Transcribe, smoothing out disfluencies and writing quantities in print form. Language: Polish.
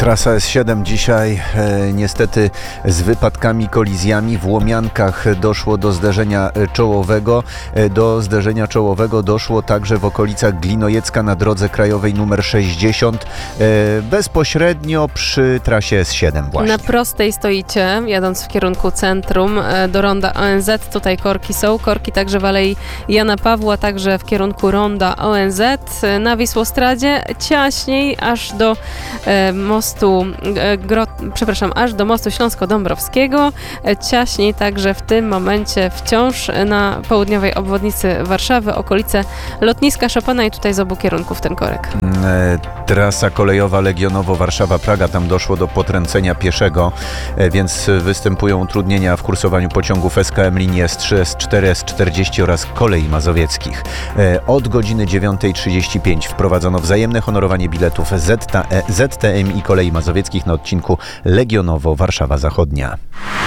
Trasa S7 dzisiaj niestety z wypadkami, kolizjami. W Łomiankach doszło do zderzenia czołowego. Do zderzenia czołowego doszło także w okolicach Glinojecka na drodze krajowej nr 60, bezpośrednio przy trasie S7 właśnie. Na prostej stoicie, jadąc w kierunku centrum do ronda ONZ. Tutaj korki są, korki także w Alei Jana Pawła, także w kierunku ronda ONZ. Na Wisłostradzie ciaśniej aż do aż do mostu Śląsko-Dąbrowskiego. Ciaśniej także w tym momencie wciąż na południowej obwodnicy Warszawy, okolice lotniska Chopina i tutaj z obu kierunków ten korek. Trasa kolejowa Legionowo Warszawa-Praga, tam doszło do potrącenia pieszego, więc występują utrudnienia w kursowaniu pociągów SKM linii S3, S4, S40 oraz kolei mazowieckich. Od godziny 9:35 wprowadzono wzajemne honorowanie biletów ZTM i kolei mazowieckich na odcinku Legionowo Warszawa Zachodnia.